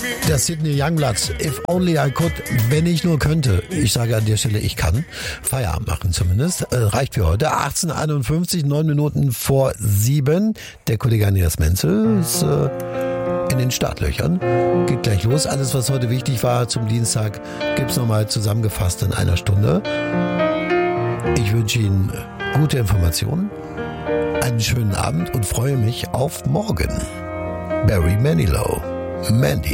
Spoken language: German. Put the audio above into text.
Der Sidney Youngblood, If Only I Could, wenn ich nur könnte. Ich sage an der Stelle, ich kann. Feierabend machen zumindest. Reicht für heute. 18:51, 9 Minuten vor 7. Der Kollege Andreas Menzel ist in den Startlöchern. Geht gleich los. Alles, was heute wichtig war zum Dienstag, gibt's nochmal zusammengefasst in einer Stunde. Ich wünsche Ihnen gute Informationen, einen schönen Abend und freue mich auf morgen. Barry Manilow. Mandy.